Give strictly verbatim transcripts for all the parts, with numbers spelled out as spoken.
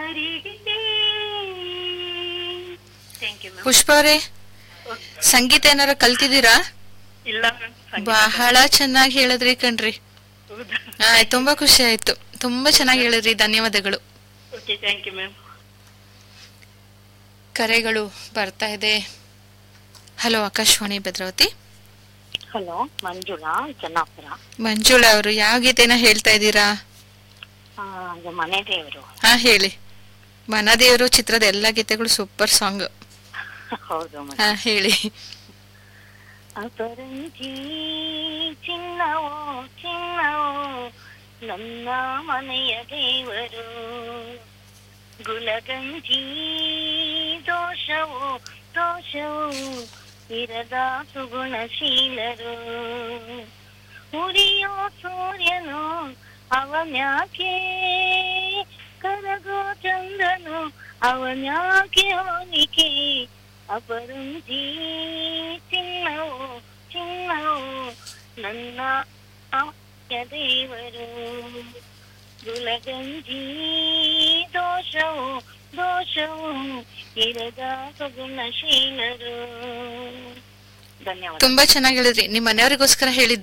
ಅರಿವಿದೆ. Thank you ma'am. ಪುಷ್ಪ ಅವರೇ, ಸಂಗೀತ ಏನಾರ ಕಲ್ತಿದ್ದೀರಾ? ಇಲ್ಲ ಮ್ಯಾಮ್. ಬಹಳ ಚೆನ್ನಾಗಿ ಹೇಳಿದ್ರಿ ಕಣ್ರಿ. ಹೌದಾ? ಆ, ತುಂಬಾ ಖುಷಿ ಆಯ್ತು. ತುಂಬಾ ಚೆನ್ನಾಗಿ ಹೇಳಿದ್ರಿ, ಧನ್ಯವಾದಗಳು. Okay, thank you ma'am. ಕರೆಗಳು ಬರ್ತಾ ಇದೆ. ಹಲೋ, ಆಕಾಶವಾಣಿ ಭದ್ರಾವತಿ. ಹಲೋ, ಮಂಜುಳಾ, ಚೆನ್ನಾಪುರ. ಮಂಜುಳಾ ಅವರು, ಯಾವ ಗೀತೆನ ಹೇಳ್ತಾ ಇದ್ದೀರಾ? ಆ, ಅದು ಮನೆ ದೇವರು. ಹಾ, ಹೇಳಿ. ಮನದೇವರು ಚಿತ್ರದ ಎಲ್ಲಾ ಗೀತೆಗಳು ಸೂಪರ್ ಸಾಂಗ್. ಹೌದು ಹಾ, ಮೇಡಮ್. ಹೇಳಿ. ಅಪರಂಜಿ ಚಿನ್ನವೋ ಚಿನ್ನವೋ ನನ್ನ ಮನೆಯ ದೇವರು, ಗುಲಗಂಜಿ ದೋಷವೋ ದೋಷವೋ ಇರದ ಸುಗುಣಶೀಲರು, ಉರಿಯೋ ಸೂರ್ಯನು ಅವನ್ಯಾಕೆ, ಕರಗೋ ಚಂದ್ರನು ಅವನ್ಯಾಕೆ ಹೋಲಿಕೆ, ಅಪರಂಜಿ ಚಿನ್ನವೋ ಚಿನ್ನವೋ ನನ್ನ ದೇವರು, ಗುಲಗಂಜಿ ದೋಷವೋ ದೋಷವೋ ಇರದ ಸುಗುಣಶೀಲರು. ಧನ್ಯವಾದ. ತುಂಬಾ ಚೆನ್ನಾಗಿ ಹೇಳಿದ್ರಿ. ನಿಮ್ ಮನೆಯವರಿಗೋಸ್ಕರ ಹೇಳಿದ್ದ?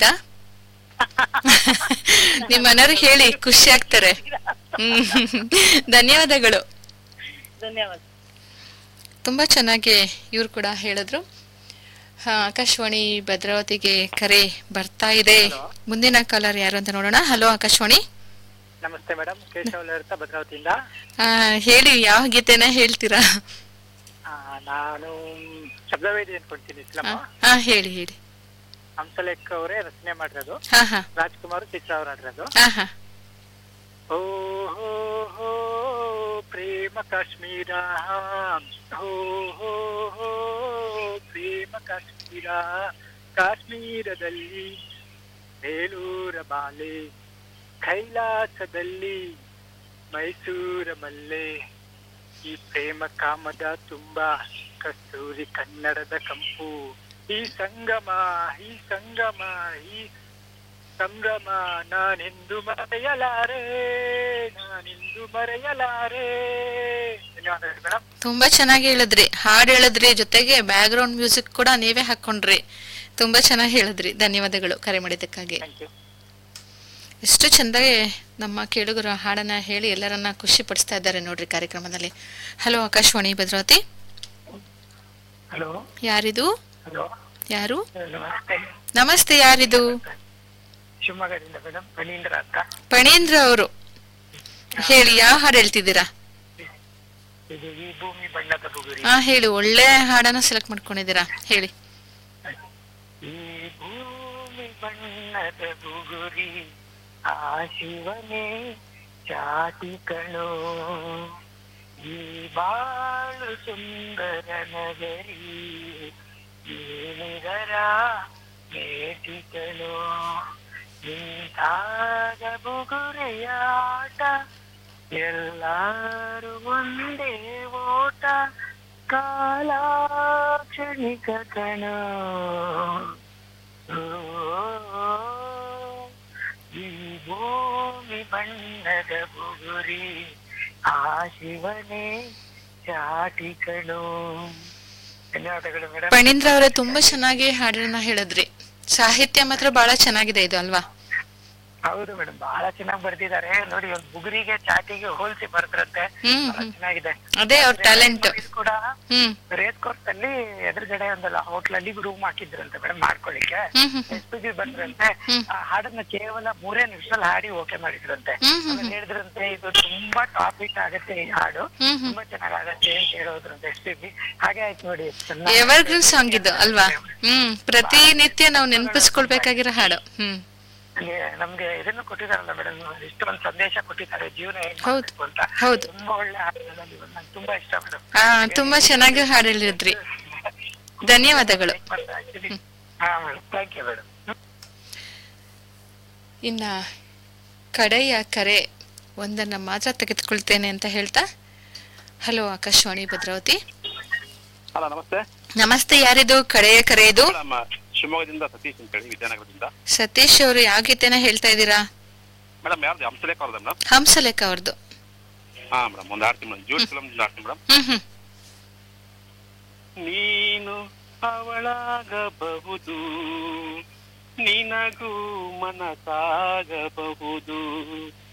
ನಿಮ್ ಮನೆಯವ್ರಿಗೆ ಹೇಳಿ, ಖುಷಿ ಆಗ್ತಾರೆ. ಹ್ಮ್, ಧನ್ಯವಾದಗಳು. ಧನ್ಯವಾದ. ತುಂಬಾ ಚೆನ್ನಾಗಿ ಇವ್ರು ಕೂಡ ಹೇಳಿದ್ರು. ಹಾ, ಆಕಾಶವಾಣಿ ಭದ್ರಾವತಿಗೆ ಕರೆ ಬರ್ತಾ ಇದೆ. ಮುಂದಿನ ಕಾಲರ್ ಯಾರು ಅಂತ ನೋಡೋಣ. ಹಲೋ, ಆಕಾಶವಾಣಿ. ನಮಸ್ತೆ ಮೇಡಮ್, ಕೇಶವ್ ಅಂತ ಭದ್ರಾವತಿಯಿಂದ. ಆ, ಹೇಳಿ, ಯಾವ ಗೀತೆನ ಹೇಳ್ತೀರಾ? ಆ, ನಾನು ಶಬ್ದವೇದಿ ಅನ್ಕೊಂತೀನಿ ಫಿಲಮ್. ಹಾ, ಹೇಳಿ ಹೇಳಿ. ಹಂಸಲೇಖ ಅವರೇ ರಚನೆ ಮಾಡಿರೋದು, ಹಾ ಹಾ ರಾಜ್ಕುಮಾರ್ ಚಿತ್ರ ಅವ್ರು ಆಡಿರೋದು. ಹಾ ಹಾ ಓ ಹೋ ಹೋ ಪ್ರೇಮ ಕಾಶ್ಮೀರ, ಹೋ ಹೋ ಹೋ ಪ್ರೇಮ ಕಾಶ್ಮೀರ, ಕಾಶ್ಮೀರದಲ್ಲಿ ಬೇಲೂರ ಬಾಲೆ, ಕೈಲಾಸದಲ್ಲಿ ಮೈಸೂರ ಮಲ್ಲೆ, ಈ ಪ್ರೇಮ ಕಾಮದ ತುಂಬಾ ಕಸ್ತೂರಿ ಕನ್ನಡದ ಕಂಪು, ಈ ಸಂಗಮ ಈ ಸಂಗಮ ಈ ಸಂಭ್ರಮ ನಾನೆಂದು ಮರೆಯಲಾರೆ, ನಾನೆಂದು ಮರೆಯಲಾರೆ. ಧನ್ಯವಾದಗಳು ಮೇಡಮ್. ತುಂಬಾ ಚೆನ್ನಾಗಿ ಹೇಳಿದ್ರಿ, ಹಾಡು ಹೇಳಿದ್ರಿ, ಜೊತೆಗೆ ಬ್ಯಾಕ್ ಗ್ರೌಂಡ್ ಮ್ಯೂಸಿಕ್ ಕೂಡ ನೀವೇ ಹಾಕೊಂಡ್ರಿ. ತುಂಬಾ ಚೆನ್ನಾಗಿ ಹೇಳಿದ್ರಿ. ಧನ್ಯವಾದಗಳು ಕರೆ ಮಾಡಿದ್ದಕ್ಕಾಗಿ. Thank you. ಎಷ್ಟು ಚಂದಾಗಿ ನಮ್ಮ ಕೇಳುಗರ ಹಾಡನ್ನ ಹೇಳಿ ಎಲ್ಲರನ್ನ ಖುಷಿ ಪಡಿಸ್ತಾ ಇದ್ದಾರೆ ನೋಡ್ರಿ ಕಾರ್ಯಕ್ರಮದಲ್ಲಿ. ಹಲೋ, ಆಕಾಶವಾಣಿ ಭದ್ರಾವತಿ. ಹಲೋ, ಯಾರಿದು? ಹಲೋ, ಯಾರು? ನಮಸ್ತೆ. ನಮಸ್ತೆ, ಯಾರಿದು? ಶಿವಮೊಗ್ಗದಿಂದ ಮೇಡಮ್, ಫಣೀಂದ್ರ ಅಂತ. ಫಣೀಂದ್ರ ಅವರು, ಹೇಳಿ, ಯಾವ ಹಾಡು ಹೇಳ್ತಿದ್ದೀರಾ? ಇದು ಈ ಭೂಮಿ ಬಣ್ಣದ ಬುಗುರಿ. ಹಾ, ಹೇಳಿ. ಒಳ್ಳೆ ಹಾಡನ್ನ ಸೆಲೆಕ್ಟ್ ಮಾಡ್ಕೊಂಡಿದ್ದೀರಾ, ಹೇಳಿ. ಈ ಭೂಮಿ ಬಣ್ಣದ ಬುಗುರಿ, ಆ ಶಿವನೇ ಚಾಟಿ ಕಣೋ, ಈ ಬಾಳು ಸುಂದರ ನಗರಿ, ಏನಿದರ ಮೇಟಿ ಕಣೋ, ನಿಂತಾಗ ಬುಗುರೆಯಾಟ, ಎಲ್ಲರೂ ಒಂದೇ ಓಟ, ಕಾಲ ಕ್ಷಣಿಕ ಕಣೋ, ಈ ಭೂಮಿ ಬಣ್ಣದ ಬುಗುರಿ, ಆ ಶಿವನೇ ಚಾಟಿ ಕಣೋ. ಧನ್ಯವಾದಗಳು ಮೇಡಮ್. ಫಣೀಂದ್ರ ಅವರೇ, ತುಂಬಾ ಚೆನ್ನಾಗಿ ಹಾಡನ್ನ ಹೇಳಿದ್ರಿ. ಸಾಹಿತ್ಯ ಮಾತ್ರ ಬಹಳ ಚೆನ್ನಾಗಿದೆ ಇದು, ಅಲ್ವಾ? ಹೌದು ಮೇಡಮ್, ಬಹಳ ಚೆನ್ನಾಗಿ ಬರ್ದಿದ್ದಾರೆ ನೋಡಿ. ಒಂದು ಬುಗುರಿಗೆ ಚಾಟಿಗೆ ಹೋಲಿಸಿ ಬರ್ದ್ರಂತೆ, ಹ್ಮ್ ಬಹಳ ಚೆನ್ನಾಗಿದೆ. ಅದೇ ಅವ್ರ ಟ್ಯಾಲೆಂಟ್. ಇದು ಕೂಡ ಹ್ಮ್ ರೇಸ್ ಕೋರ್ಸ್ ಅಲ್ಲಿ ಎದುರುಗಡೆ ಒಂದಲ್ಲ ಹೋಟ್ಲಲ್ಲಿ ರೂಮ್ ಹಾಕಿದ್ರಂತೆ ಮೇಡಮ್ ಮಾಡ್ಕೊಳ್ಳಿಕ್ಕೆ. ಹ್ಮ್ ಹ್ಮ್ ಎಸ್ ಪಿ ಬಿ ಬಂದ್ರಂತೆ, ಆ ಹಾಡನ್ನ ಕೇವಲ ಮೂರೇ ನಿಮಿಷದಲ್ಲಿ ಹಾಡಿ ಓಕೆ ಮಾಡಿದ್ರಂತೆ. ಹ್ಮ್ ಹ್ಮ್ ಆಮೇಲೆ ಹೇಳಿದ್ರಂತೆ, ಇದು ತುಂಬಾ ಟಾಪಿಕ್ ಆಗತ್ತೆ ಈ ಹಾಡು, ಹ್ಮ್ ಹ್ಮ್ ತುಂಬಾ ಚೆನ್ನಾಗತ್ತೆ ಅಂತ ಹೇಳೋದ್ರಂತೆ ಎಸ್ ಪಿ ಬಿ. ಹಾಗೆ ಆಯ್ತು ನೋಡಿ. ಎವರ್ಗ್ರೀನ್ ಸಾಂಗ್ ಇದು, ಅಲ್ವಾ? ಹ್ಮ್ ಪ್ರತಿನಿತ್ಯ ನಾವು ನೆನಪಿಸ್ಕೊಳ್ಬೇಕಾಗಿರೋ ಹಾಡು. ಹ್ಮ್ ನಮ್ಗೆ ಇದನ್ನು ಕೊಟ್ಟಿದಾರಲ್ಲ ಮೇಡಮ್, ಇಷ್ಟೊಂದು ಸಂದೇಶ ಕೊಟ್ಟಿದ್ದಾರೆ, ಜೀವನ ಹೇಗ್ ಹೌದು ಮಾಡ್ಬೇಕು ಅಂತ. ಹೌದು. ತುಂಬಾ ಒಳ್ಳೆ ಹಾಡುಗಳಲ್ಲಿ ನಂಗೆ ತುಂಬಾ ಇಷ್ಟ ಮೇಡಮ್. ಹಾ, ತುಂಬಾ ಚೆನ್ನಾಗಿ ಹಾಡು ಹೇಳಿದ್ರಿ. ಧನ್ಯವಾದಗಳು. ಹಾ ಮೇಡಮ್, ಥ್ಯಾಂಕ್ ಯು ಮೇಡಮ್. ಇನ್ನ ಕಡೆಯ ಕರೆ ಒಂದನ್ನ ಮಾತ್ರ ತೆಗೆದುಕೊಳ್ತೇನೆ ಅಂತ ಹೇಳ್ತಾ, ಹಲೋ, ಆಕಾಶವಾಣಿ ಭದ್ರಾವತಿ. ಹಲೋ, ನಮಸ್ತೆ. ನಮಸ್ತೆ, ಯಾರಿದು ಕಡೆಯ ಕರೆ ಇದು? ನಮ್ಮ ಶಿವಮೊಗ್ಗದಿಂದ ಸತೀಶ್ ಅಂತ ಹೇಳಿ, ವಿದ್ಯಾನಗರದಿಂದ. ಸತೀಶ್ ಅವರು, ಯಾವ ಗೀತೆನ ಹೇಳ್ತಾ ಇದ್ದೀರಾ? ಮೇಡಮ್, ಯಾವ್ದು? ಹಂಸಲೇಖ ಅವ್ರದ್ದು ಮೇಡಮ್. ಹಂಸಲೇಖ ಅವ್ರದ್ದು. ಹಾ ಮೇಡಮ್ ಒಂದು ಆಡ್ತೀನಿ ಮೇಡಮ್ ಜೋಡಿ ಫಿಲಮ್ ಆಡ್ತೀನಿ ಮೇಡಮ್. ಹ್ಮ್ ಹ್ಮ್ ನೀನು ಅವಳಾಗಬಹುದು, ನಿನಗೂ ಮನಸಾಗಬಹುದು,